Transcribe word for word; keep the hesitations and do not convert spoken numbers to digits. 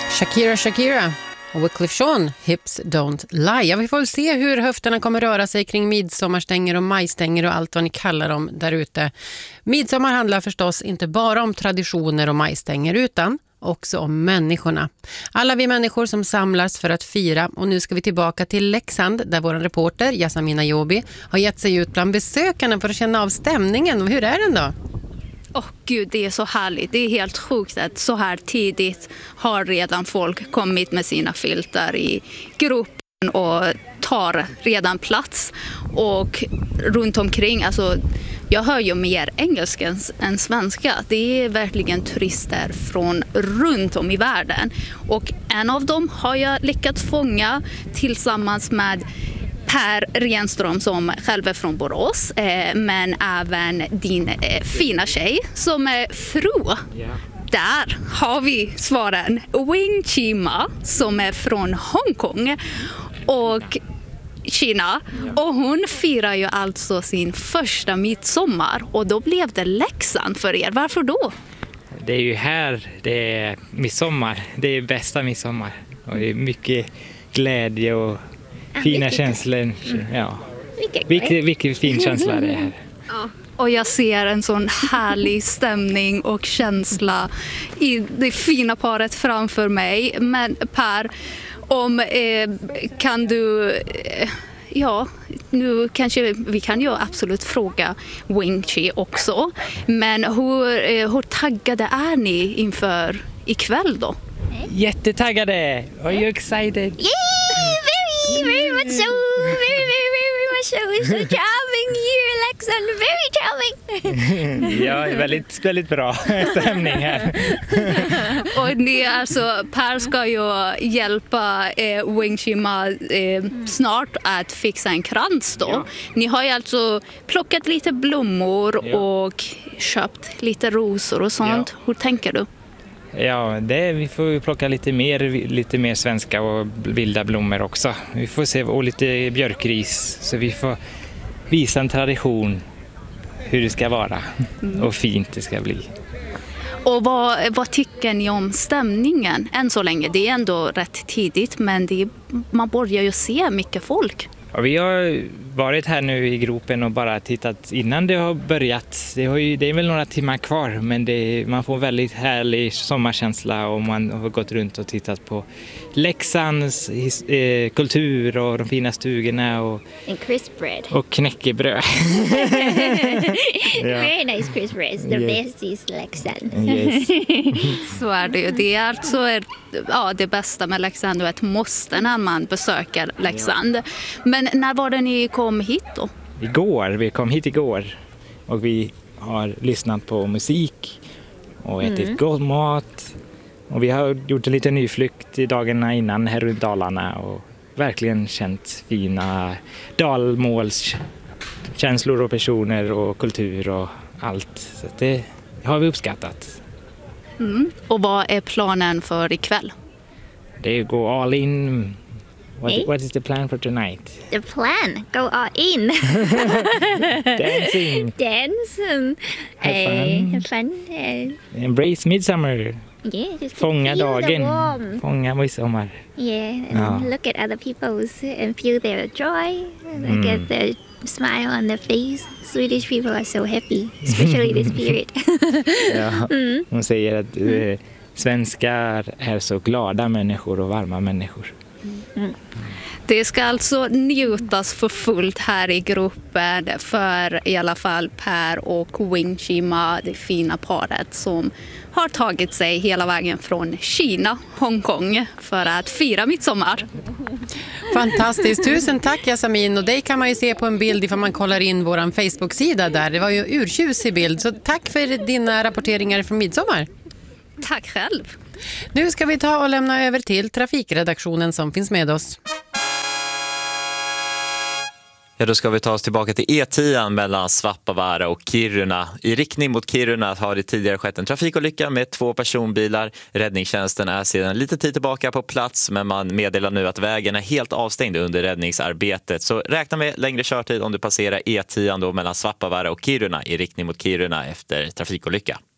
Shakira, Shakira och Wyclef Jean, Hips Don't Lie. Ja, vi får väl se hur höfterna kommer röra sig kring midsommarstänger och majstänger och allt vad ni kallar dem där ute. Midsommar handlar förstås inte bara om traditioner och majstänger utan också om människorna. Alla vi människor som samlas för att fira, och nu ska vi tillbaka till Leksand där vår reporter Yasamina Jobi har gett sig ut bland besökarna för att känna av stämningen. Och hur är den då? Åh oh, gud, det är så härligt. Det är helt sjukt att så här tidigt har redan folk kommit med sina filtar i gruppen och tar redan plats. Och runt omkring, alltså jag hör ju mer engelska än, än svenska. Det är verkligen turister från runt om i världen. Och en av dem har jag lyckats fånga tillsammans med Per Renström som själv är från Borås, eh, men även din eh, fina tjej som är fru. Yeah. Där har vi svaren. Wing Chi Ma som är från Hongkong och Kina. Och hon firar ju alltså sin första midsommar och då blev det Leksand för er. Varför då? Det är ju här det är midsommar. Det är bästa midsommar. Och det är mycket glädje och fina känslor. Ja. Vilken, vilken fin känsla det är här. Ja. Och jag ser en sån härlig stämning och känsla i det fina paret framför mig. Men Per, om eh, kan du... Eh, ja, nu kanske vi kan ju absolut fråga Wing Chi också. Men hur, eh, hur taggade är ni inför ikväll då? Jättetaggade! Are you excited? Yeah, very, very much so. Very, very, very much so. It's so charming here, Leksand. Very charming. Ja, väldigt, väldigt bra stämning här. Och ni, alltså, Per ska ju hjälpa eh, Wing Chi Ma eh, snart att fixa en krans då. Ja. Ni har ju alltså plockat lite blommor ja. och köpt lite rosor och sånt. Ja. Hur tänker du? Ja, det, vi får plocka lite mer, lite mer svenska och vilda blommor också. Vi får se, och lite björkris, så vi får visa en tradition hur det ska vara mm. och fint det ska bli. Och vad, vad tycker ni om stämningen än så länge? Det är ändå rätt tidigt, men det är, man börjar ju se mycket folk. Ja, vi har varit här nu i gropen och bara tittat innan det har börjat. Det, har ju, det är väl några timmar kvar, men det, man får väldigt härlig sommarkänsla och man har gått runt och tittat på Leksands eh, kultur och de fina stugorna och, och knäckebröd. Very nice crisp bread. The yes. best is Leksand. Yes. Så är det ju. Det är alltså ja, det bästa med Leksand och ett måste när man besöker Leksand. Ja. Men när var det ni kom hit då? Igår, vi kom hit igår och vi har lyssnat på musik och ätit mm. god mat och vi har gjort en liten nyflykt i dagarna innan här runt Dalarna och verkligen känt fina dalmålskänslor och personer och kultur och allt. Så det har vi uppskattat. Mm. Och vad är planen för ikväll? Det är att gå all in. What, hey? What is the plan for tonight? The plan? Go all in. Dancing. Dance and have fun. Uh, have fun. Uh, Embrace midsummer. Yeah, just Fånga feel dagen. the warmth. Fånga midsommar. Yeah, and ja. look at other people's and feel their joy. Look mm. at their smile on their face. Swedish people are so happy, especially this period. Ja, mm. Hon säger att uh, svenskar är så glada människor och varma människor. Mm. Det ska alltså njutas för fullt här i gruppen för i alla fall Per och Wing Chi Ma, det fina paret som har tagit sig hela vägen från Kina, Hongkong för att fira midsommar. Fantastiskt, tusen tack Yasamin, och dig kan man ju se på en bild ifall man kollar in våran Facebook-sida där. Det var ju urtjusig bild, så tack för dina rapporteringar från midsommar. Tack själv. Nu ska vi ta och lämna över till trafikredaktionen som finns med oss. Ja, då ska vi ta oss tillbaka till E tio mellan Svappavaara och Kiruna. I riktning mot Kiruna har det tidigare skett en trafikolycka med två personbilar. Räddningstjänsten är sedan lite tid tillbaka på plats, men man meddelar nu att vägen är helt avstängd under räddningsarbetet. Så räkna med längre körtid om du passerar E tio då mellan Svappavaara och Kiruna i riktning mot Kiruna efter trafikolycka.